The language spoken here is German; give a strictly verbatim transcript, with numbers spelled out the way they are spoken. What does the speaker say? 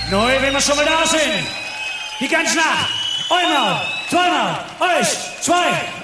Neu, wenn wir schon mal da sind. Die ganze Nacht. Einmal, zweimal, eins, zwei,